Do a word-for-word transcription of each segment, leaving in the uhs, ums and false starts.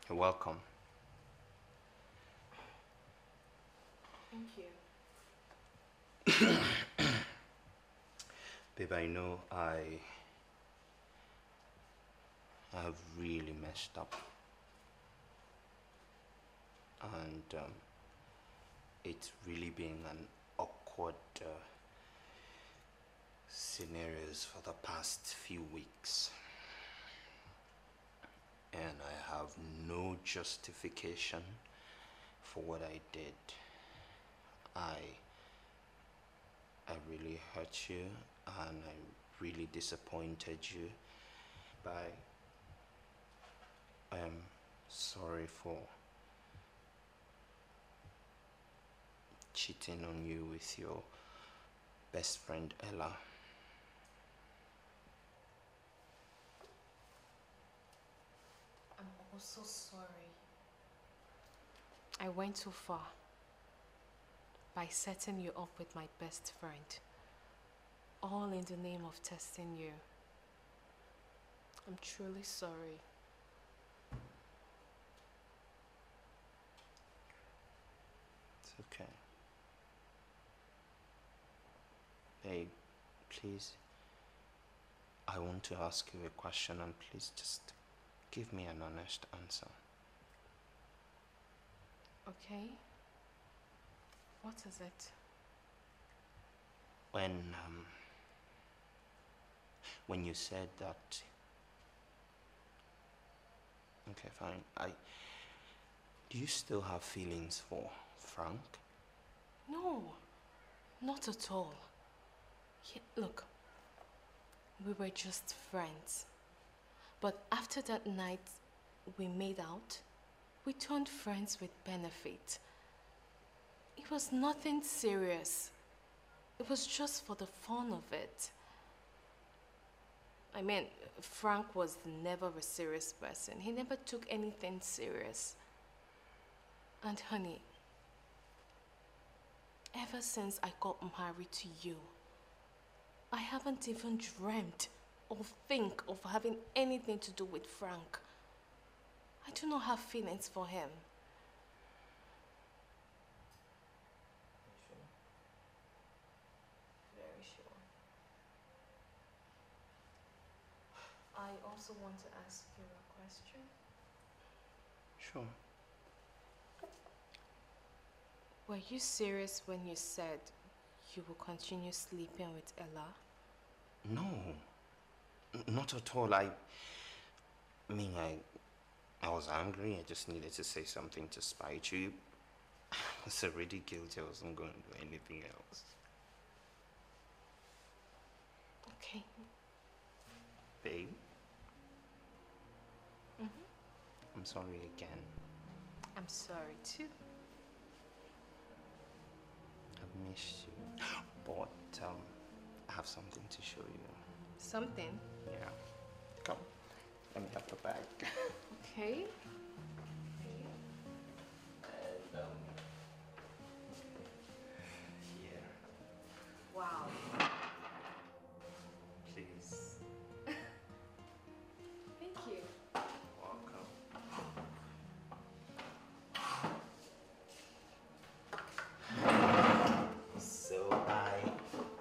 You're welcome. Thank you. Babe, I know I have really messed up. And um, it's really been an awkward uh, scenarios for the past few weeks. And I have no justification for what I did. I I really hurt you and I really disappointed you. But I am sorry for cheating on you with your best friend Ella. I'm also sorry. I went too far by setting you up with my best friend, all in the name of testing you. I'm truly sorry. It's okay. Babe, please, I want to ask you a question and please just give me an honest answer. Okay? What is it? When, um, when you said that, okay, fine, I, do you still have feelings for Frank? No, not at all. Yeah, look, we were just friends. But after that night we made out, we turned friends with benefit. It was nothing serious. It was just for the fun of it. I mean, Frank was never a serious person. He never took anything serious. And honey, ever since I got married to you, I haven't even dreamt or think of having anything to do with Frank. I do not have feelings for him. Sure. Very sure. I also want to ask you a question. Sure. Were you serious when you said you will continue sleeping with Ella? No, n- not at all. I, I mean, I, I was angry. I just needed to say something to spite you. I was already guilty. I wasn't going to do anything else. Okay. Babe, Mm-hmm. I'm sorry again. I'm sorry too. I've missed you. But um, I have something to show you. Something? Yeah. Come. Let me have the bag. Okay. And um, here. Wow. Please. Thank you. Welcome. So I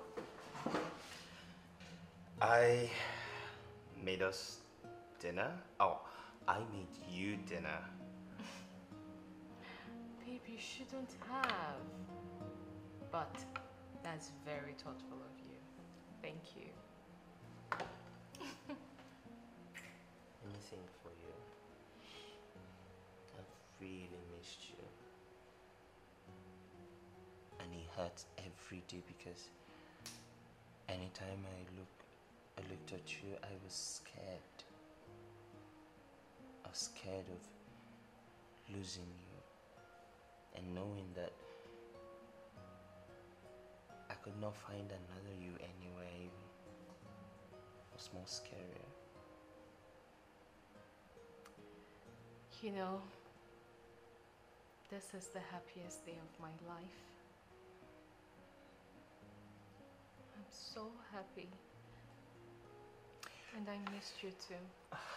I made us dinner. Oh, I made you dinner. Babe, you shouldn't have. But that's very thoughtful of you. Thank you. Anything for you. I've really missed you. And it hurts every day because anytime I look I looked at you, I was scared. I was scared of losing you and knowing that I could not find another you anywhere even was more scarier. You know, this is the happiest day of my life. I'm so happy. And I missed you too.